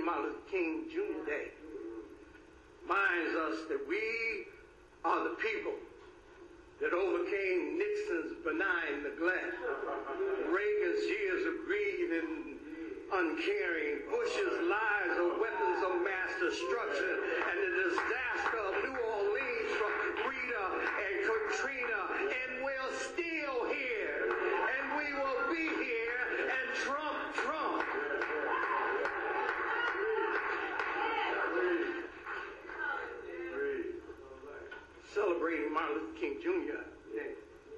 celebrating Martin Luther King Jr. Day reminds us that we are the people that overcame Nixon's benign neglect, Reagan's years of greed and uncaring, Bush's lies of weapons of mass destruction, and the disaster of New Orleans from Rita and Katrina. And we're still here, and we will be here, and Trump. Celebrating Martin Luther King Jr. Day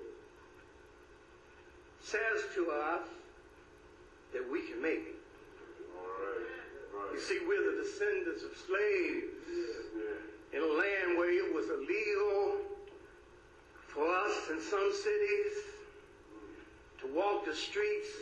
says to us that we can make it. You see, we're the descendants of slaves in a land where it was illegal for us in some cities to walk the streets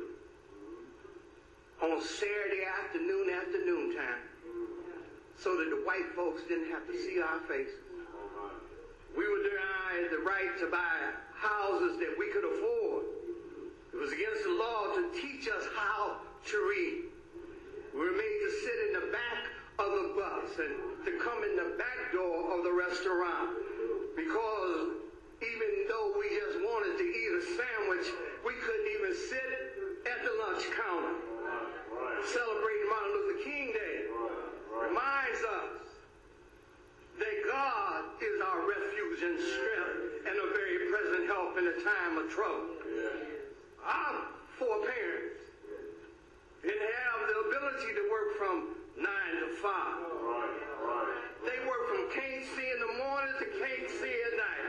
on Saturday afternoon time, so that the white folks didn't have to see our faces. We were denied the right to buy houses that we could afford. It was against the law to teach us how to read. We were made to sit in the back of the bus and to come in the back door of the restaurant, because even though we just wanted to eat a sandwich, we couldn't even sit at the lunch counter. Celebrating Martin Luther King Day reminds us that God is our refuge and strength and a very present help in a time of trouble. Our foreparents didn't have the ability to work from 9 to 5. They worked from can't see in the morning to can't see at night.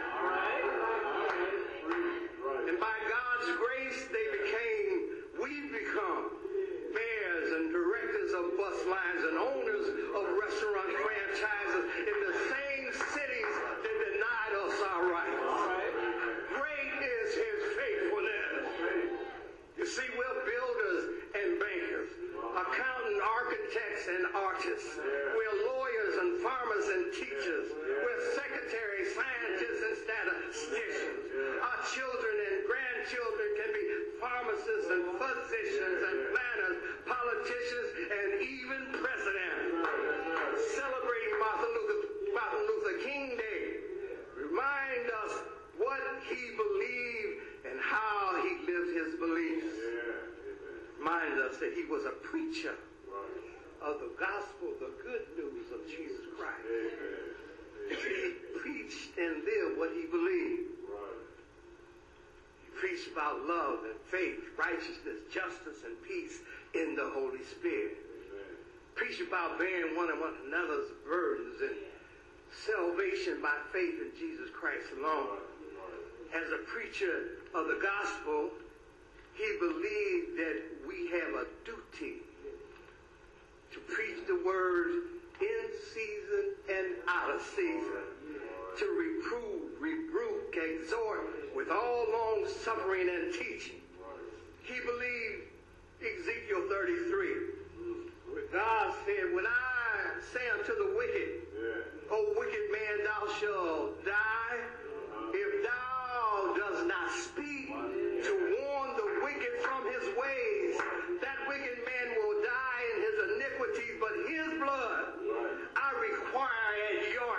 And by God's grace, we've become mayors and directors of bus lines and owners of restaurant franchises in the same cities that denied us our rights. Great is his faithfulness. You see, we're builders and bankers, accountants, architects, and artists. We're lawyers and farmers and teachers. We're secretaries, scientists, and statisticians. Our children and grandchildren can be pharmacists and physicians and planners, politicians, and even presidents. Celebrating Martin Luther King Day remind us what he believed and how he lived his beliefs. Remind us that he was a preacher of the gospel, the good news of Jesus Christ. He preached and lived what he believed. He preached about love and faith, righteousness, justice, and peace in the Holy Spirit. Preached about bearing one another's burdens and salvation by faith in Jesus Christ alone. As a preacher of the gospel, he believed that we have a duty to preach the word in season and out of season, to reprove, rebuke, exhort with all long suffering and teaching. He believed Ezekiel 33, where God said, when I say unto the wicked, O wicked man, thou shalt die, if thou dost not speak to warn the wicked from his ways, that wicked man will die in his iniquities, but his blood I require at your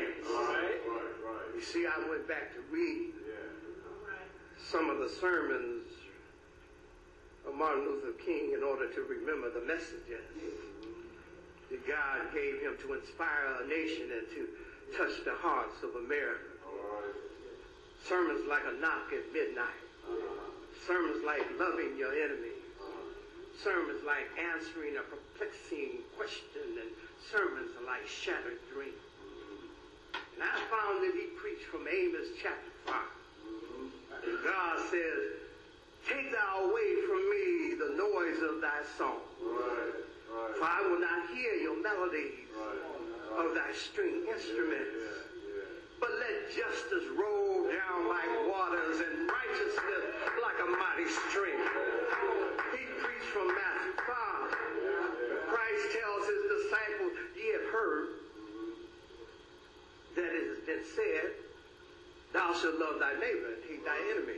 hands. You see, I went back to read some of the sermons of Martin Luther King in order to remember the messages that God gave him to inspire a nation and to touch the hearts of America. Sermons like A Knock at Midnight. Sermons like Loving Your Enemy. Sermons like Answering a Perplexing Question, and sermons like Shattered Dreams. And I found that he preached from Amos chapter 5. And God says, take thou away from me the noise of thy song. For I will not hear your melodies of thy string instruments. But let justice roll down like waters and righteousness like a mighty stream. He preached from Matthew 5. Christ tells his disciples, ye have heard that it has been said, thou shalt love thy neighbor and hate thy enemy.